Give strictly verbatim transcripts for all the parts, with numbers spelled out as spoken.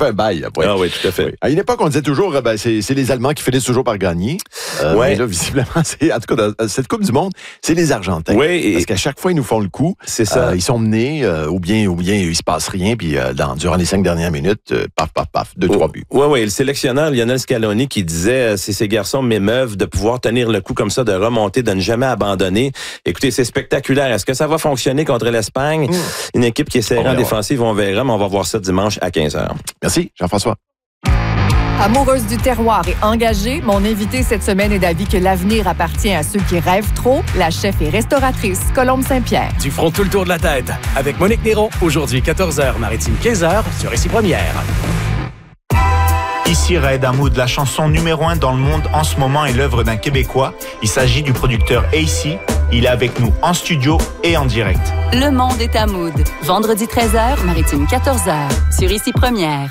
fait un bail. Ouais. Ah oui, tout à fait. Oui. À une époque, on disait toujours, ben, c'est, c'est les Allemands qui finissent toujours par gagner. Euh, ouais. Mais là, visiblement, c'est, en tout cas, dans cette Coupe du Monde, c'est les Argentins. Oui. Et... Parce qu'à chaque fois, ils nous font le coup. C'est ça. Euh, ils sont menés, euh, ou bien, ou bien, il se passe rien, puis euh, dans, durant les cinq dernières minutes, euh, paf, paf, paf, deux, oh. trois buts. Oui, oui. Le sélectionneur Lionel Scaloni qui disait, c'est ces garçons m'émeuvent de pouvoir tenir le coup comme ça, de remonter, de ne jamais abandonner. Écoutez, c'est spectaculaire. Est-ce que ça va fonctionner contre l'Espagne? Mmh. Une équipe qui est serrée en défensive, on verra, mais on va voir ça dimanche à quinze heures. Merci, Jean-François. Amoureuse du terroir et engagée, mon invité cette semaine est d'avis que l'avenir appartient à ceux qui rêvent trop. La chef et restauratrice Colombe Saint-Pierre. Du front tout le tour de la tête avec Monique Néron, aujourd'hui quatorze heures, Maritime quinze heures sur Ici Première. Ici Raed Hamoud, la chanson numéro un dans le monde en ce moment est l'œuvre d'un Québécois. Il s'agit du producteur A C. Il est avec nous en studio et en direct. Le monde est Hamoud. Vendredi treize heures, Maritime quatorze heures sur Ici Première.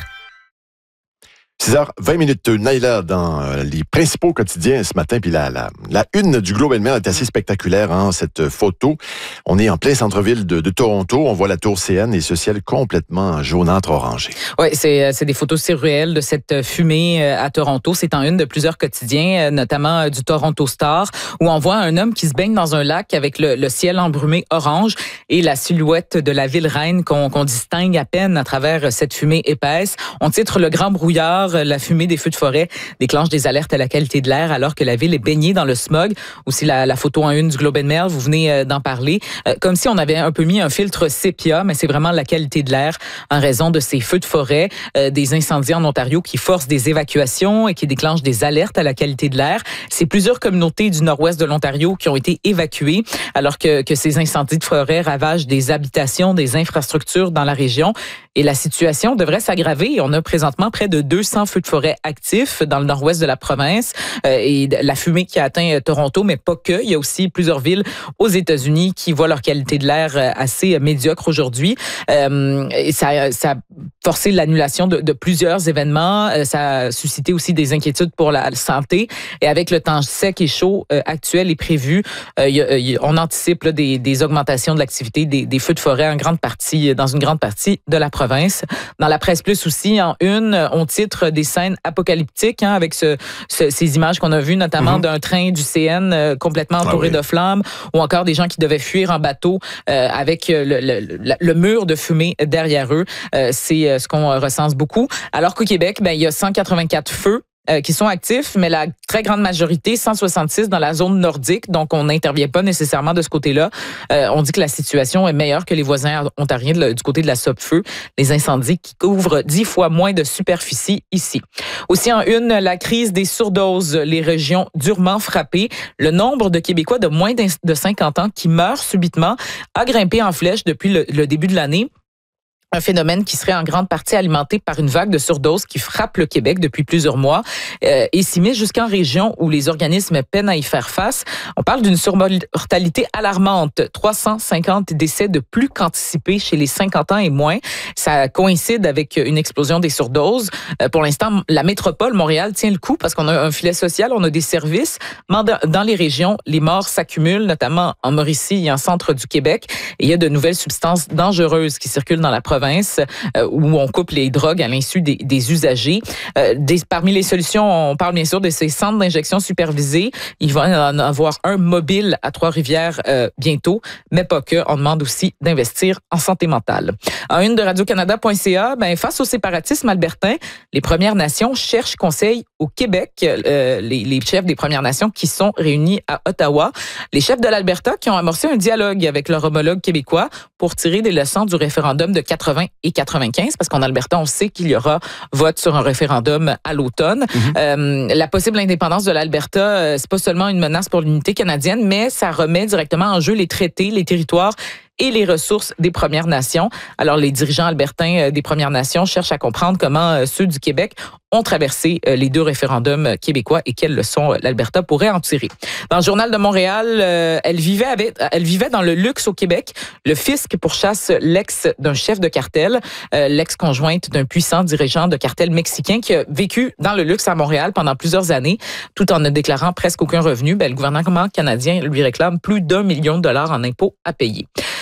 six heures vingt minutes, Naïla, dans euh, les principaux quotidiens ce matin, puis la, la, la une du Globe and Mail est assez spectaculaire, hein, cette photo. On est en plein centre-ville de, de Toronto, on voit la tour C N et ce ciel complètement jaunâtre orangé. Oui, c'est, c'est des photos surréelles de cette fumée à Toronto. C'est en une de plusieurs quotidiens, notamment du Toronto Star, où on voit un homme qui se baigne dans un lac avec le, le ciel embrumé orange et la silhouette de la ville reine qu'on, qu'on distingue à peine à travers cette fumée épaisse. On titre le grand brouillard. La fumée des feux de forêt déclenche des alertes à la qualité de l'air alors que la ville est baignée dans le smog. Aussi, la, la photo en une du Globe and Mail, vous venez d'en parler. Euh, comme si on avait un peu mis un filtre sépia, mais c'est vraiment la qualité de l'air en raison de ces feux de forêt, euh, des incendies en Ontario qui forcent des évacuations et qui déclenchent des alertes à la qualité de l'air. C'est plusieurs communautés du nord-ouest de l'Ontario qui ont été évacuées alors que, que ces incendies de forêt ravagent des habitations, des infrastructures dans la région. Et la situation devrait s'aggraver. On a présentement près de deux cents feux de forêt actifs dans le nord-ouest de la province euh, et la fumée qui a atteint Toronto, mais pas que. Il y a aussi plusieurs villes aux États-Unis qui voient leur qualité de l'air assez médiocre aujourd'hui. Euh, et ça, ça a forcé l'annulation de, de plusieurs événements. Euh, ça a suscité aussi des inquiétudes pour la santé. Et avec le temps sec et chaud euh, actuel et prévu, euh, y a, y a, on anticipe là, des, des augmentations de l'activité des, des feux de forêt en grande partie, dans une grande partie de la province. Dans la presse plus aussi, en une, on titre des scènes apocalyptiques hein, avec ce, ce, ces images qu'on a vues, notamment mm-hmm. d'un train du C N euh, complètement entouré ah oui. de flammes, ou encore des gens qui devaient fuir en bateau euh, avec le, le, le, le mur de fumée derrière eux. Euh, c'est ce qu'on recense beaucoup. Alors qu'au Québec, ben, il y a cent quatre-vingt-quatre feux Euh, qui sont actifs, mais la très grande majorité, cent soixante-six dans la zone nordique, donc on n'intervient pas nécessairement de ce côté-là. Euh, on dit que la situation est meilleure que les voisins ontariens de la, du côté de la Sopfeu, les incendies qui couvrent dix fois moins de superficie ici. Aussi en une, la crise des surdoses, les régions durement frappées. Le nombre de Québécois de moins de cinquante ans qui meurent subitement a grimpé en flèche depuis le, le début de l'année. Un phénomène qui serait en grande partie alimenté par une vague de surdose qui frappe le Québec depuis plusieurs mois euh, et s'immisce jusqu'en région où les organismes peinent à y faire face. On parle d'une surmortalité alarmante. trois cent cinquante décès de plus qu'anticipés chez les cinquante ans et moins. Ça coïncide avec une explosion des surdoses. Euh, pour l'instant, la métropole Montréal tient le coup parce qu'on a un filet social, on a des services. Mais dans les régions, les morts s'accumulent, notamment en Mauricie et en centre du Québec. Et il y a de nouvelles substances dangereuses qui circulent dans la province. Euh, où on coupe les drogues à l'insu des, des usagers. Euh, des, parmi les solutions, on parle bien sûr de ces centres d'injection supervisés. Il va en avoir un mobile à Trois-Rivières euh, bientôt, mais pas que. On demande aussi d'investir en santé mentale. En une de radio canada point c a, ben, face au séparatisme albertain, les Premières Nations cherchent conseil au Québec. Euh, les, les chefs des Premières Nations qui sont réunis à Ottawa. Les chefs de l'Alberta qui ont amorcé un dialogue avec leur homologue québécois pour tirer des leçons du référendum de quatre-vingts et quatre-vingt-quinze, parce qu'en Alberta, on sait qu'il y aura vote sur un référendum à l'automne. Mm-hmm. Euh, la possible indépendance de l'Alberta, euh, c'est pas seulement une menace pour l'unité canadienne, mais ça remet directement en jeu les traités, les territoires et les ressources des Premières Nations. Alors, les dirigeants albertains des Premières Nations cherchent à comprendre comment ceux du Québec ont traversé les deux référendums québécois et quelles leçons l'Alberta pourrait en tirer. Dans le Journal de Montréal, elle vivait avec, elle vivait dans le luxe au Québec. Le fisc pourchasse l'ex d'un chef de cartel, l'ex-conjointe d'un puissant dirigeant de cartel mexicain qui a vécu dans le luxe à Montréal pendant plusieurs années, tout en ne déclarant presque aucun revenu. Ben, le gouvernement canadien lui réclame plus d'un million de dollars en impôts à payer.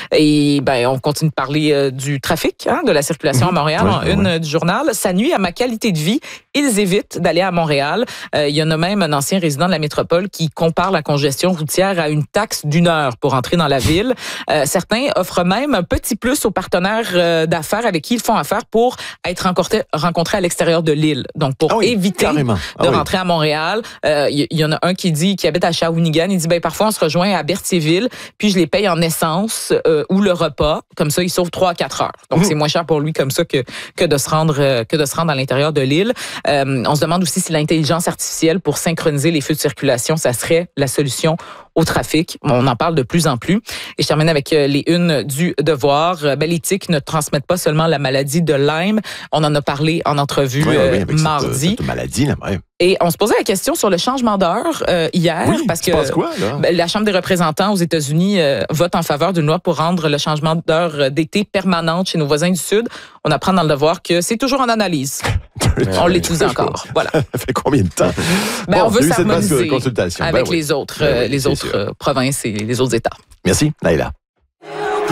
Et ben, on continue de parler euh, du trafic, hein, de la circulation mmh. à Montréal, oui, en oui, une oui. du journal. Ça nuit à ma qualité de vie. Ils évitent d'aller à Montréal. Euh, il y en a même un ancien résident de la métropole qui compare la congestion routière à une taxe d'une heure pour entrer dans la ville. Euh, certains offrent même un petit plus aux partenaires euh, d'affaires avec qui ils font affaire pour être rencontrés, rencontrés à l'extérieur de l'île. Donc, pour ah oui, éviter ah de oui. rentrer à Montréal. Il euh, y, y en a un qui dit, qui habite à Shawinigan, il dit, ben parfois, on se rejoint à Berthierville, puis je les paye en essence euh, ou le repas. Comme ça, ils sauvent trois à quatre heures. Donc, mmh. c'est moins cher pour lui comme ça que, que de se rendre, euh, que de se rendre à l'intérieur de l'île. Euh, on se demande aussi si l'intelligence artificielle pour synchroniser les feux de circulation, ça serait la solution au trafic. On en parle de plus en plus. Et je termine avec les unes du Devoir. Ben, les tiques ne transmettent pas seulement la maladie de Lyme. On en a parlé en entrevue oui, oui, avec mardi. Cette, cette maladie, là, ouais. Et on se posait la question sur le changement d'heure euh, hier, oui, parce que quoi, là? Ben, la Chambre des représentants aux États-Unis euh, vote en faveur d'une loi pour rendre le changement d'heure d'été permanente chez nos voisins du Sud. On apprend dans le Devoir que c'est toujours en analyse. On l'étudie encore. Voilà. Ça fait combien de temps? Ben, bon, on veut s'harmoniser avec ben, les oui. autres, euh, ben oui, les autres euh, provinces et les autres États. Merci, Naila.